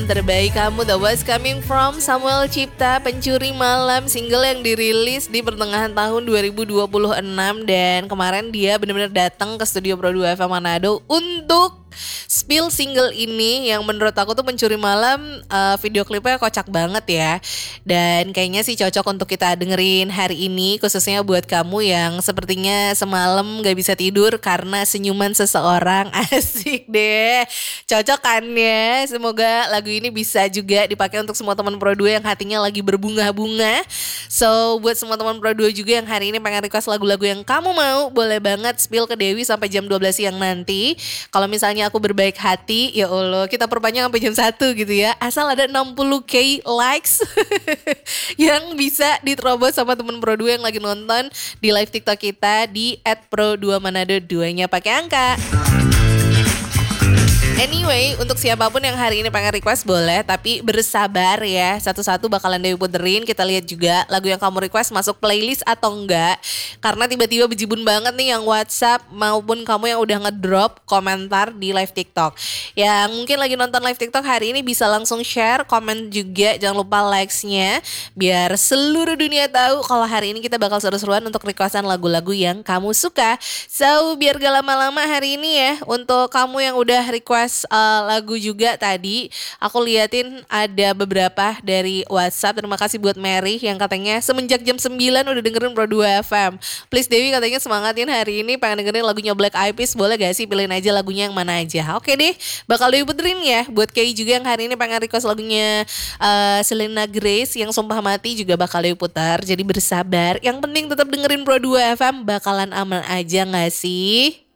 terbaik kamu. The What's Coming From Samuel Cipta, Pencuri Malam, single yang dirilis di pertengahan tahun 2026. Dan kemarin dia benar-benar datang ke studio Pro 2 FM Manado untuk spill single ini yang menurut aku tuh Pencuri Malam, video klipnya kocak banget ya. Dan kayaknya sih cocok untuk kita dengerin hari ini, khususnya buat kamu yang sepertinya semalam gak bisa tidur karena senyuman seseorang. Asik deh, cocok kan ya. Semoga lagu ini bisa juga dipakai untuk semua teman Pro 2 yang hatinya lagi berbunga-bunga. So buat semua teman Pro 2 juga yang hari ini pengen request lagu-lagu yang kamu mau, boleh banget spill ke Dewi sampai jam 12 siang nanti. Kalau misalnya aku berbaik hati, ya Allah kita perpanjang sampai jam 1 gitu ya. Asal ada 60k likes yang bisa diterobos sama temen Pro 2 yang lagi nonton di live TikTok kita di @pro2manado, 2-nya pakai angka. Anyway, untuk siapapun yang hari ini pengen request boleh, tapi bersabar ya. Satu-satu bakalan Dewi puterin. Kita lihat juga lagu yang kamu request masuk playlist atau enggak. Karena tiba-tiba bejibun banget nih yang WhatsApp maupun kamu yang udah ngedrop komentar di live TikTok. Yang mungkin lagi nonton live TikTok hari ini bisa langsung share, komen juga. Jangan lupa likes-nya biar seluruh dunia tahu kalau hari ini kita bakal seru-seruan untuk requestan lagu-lagu yang kamu suka. So, biar gak lama-lama hari ini ya, untuk kamu yang udah request lagu juga tadi, aku liatin ada beberapa dari WhatsApp. Terima kasih buat Mary yang katanya semenjak jam 9 udah dengerin Pro 2 FM. Please Dewi katanya semangatin hari ini, pengen dengerin lagunya Black Eyed Peas, boleh gak sih pilihin aja lagunya yang mana aja. Oke deh, bakal Dewi puterin ya. Buat Kay juga yang hari ini pengen request lagunya Selena Grace yang Sumpah Mati juga bakal Dewi putar. Jadi bersabar, yang penting tetap dengerin Pro 2 FM, bakalan aman aja gak sih?